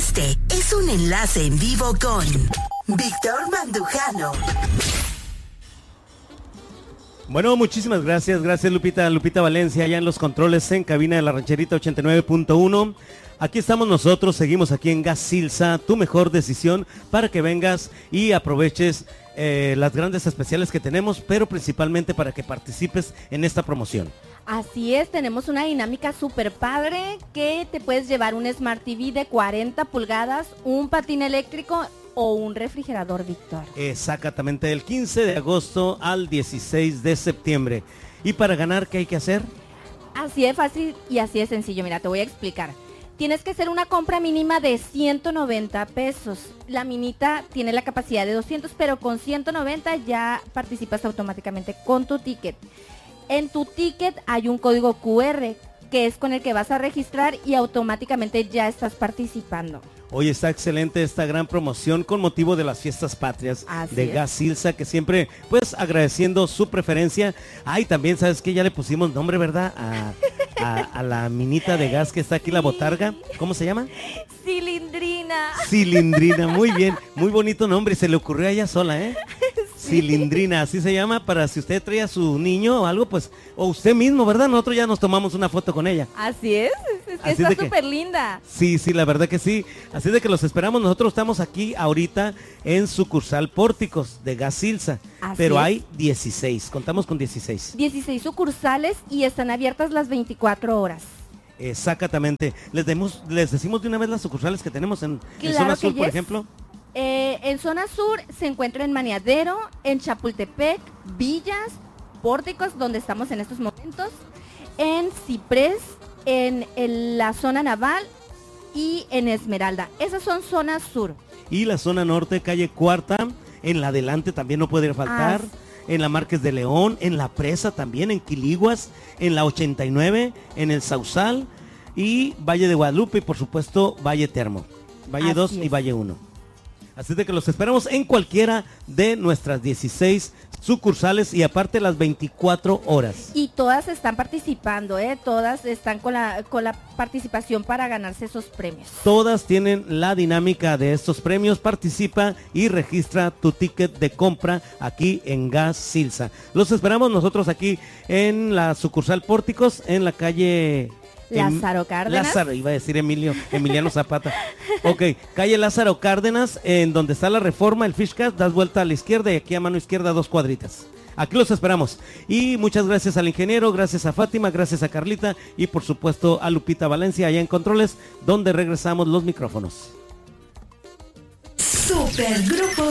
Este es un enlace en vivo con Víctor Mandujano. Bueno, muchísimas gracias. Gracias, Lupita Valencia, allá en los controles en cabina de la Rancherita 89.1. Aquí estamos nosotros, seguimos aquí en Gas Silsa, tu mejor decisión para que vengas y aproveches las grandes especiales que tenemos, pero principalmente para que participes en esta promoción. Así es, tenemos una dinámica súper padre que te puedes llevar un Smart TV de 40 pulgadas, un patín eléctrico o un refrigerador, Víctor. Exactamente, del 15 de agosto al 16 de septiembre. ¿Y para ganar qué hay que hacer? Así de fácil y así de sencillo, mira, te voy a explicar. Tienes que hacer una compra mínima de 190 pesos. La minita tiene la capacidad de 200, pero con 190 ya participas automáticamente con tu ticket. En tu ticket hay un código QR que es con el que vas a registrar y automáticamente ya estás participando. Hoy está excelente esta gran promoción con motivo de las fiestas patrias de Gas Silsa, que siempre, pues, agradeciendo su preferencia. Ay, también, ¿sabes qué? Ya le pusimos nombre, ¿verdad? A la minita de gas que está aquí, la botarga. ¿Cómo se llama? Cilindrina. Cilindrina, muy bien. Muy bonito nombre, se le ocurrió a ella sola, ¿eh? Sí. Cilindrina, así se llama, para si usted trae a su niño o algo, pues, o usted mismo, ¿verdad? Nosotros ya nos tomamos una foto con ella. Así es que está súper linda. Sí, la verdad que sí. Así de que los esperamos. Nosotros estamos aquí ahorita en sucursal Pórticos de Gas Silsa, pero hay 16, contamos con 16. 16 sucursales y están abiertas las 24 horas. Exactamente. Les decimos de una vez las sucursales que tenemos en Zona Sur, por ejemplo. En Zona Sur se encuentra en Maniadero, en Chapultepec, Villas, Pórticos, donde estamos en estos momentos, en Ciprés, en la zona naval y en Esmeralda. Esas son Zona Sur. Y la zona norte, calle Cuarta, en la Adelante también no puede faltar. En la Márquez de León, en la Presa también, en Quiliguas, en la 89, en el Sausal y Valle de Guadalupe y por supuesto Valle Termo, Valle 2 y Valle 1. Así de que los esperamos en cualquiera de nuestras 16 sucursales y aparte las 24 horas. Y todas están participando, todas están con la participación para ganarse esos premios. Todas tienen la dinámica de estos premios. Participa y registra tu ticket de compra aquí en Gas Silsa. Los esperamos nosotros aquí en la sucursal Pórticos, en la calle Lázaro Cárdenas. Lázaro, iba a decir Emiliano Zapata. Ok, calle Lázaro Cárdenas, en donde está la Reforma, el Fishcast, das vuelta a la izquierda y aquí a mano izquierda 2 cuadritas. Aquí los esperamos. Y muchas gracias al ingeniero, gracias a Fátima, gracias a Carlita y por supuesto a Lupita Valencia allá en Controles, donde regresamos los micrófonos. Supergrupo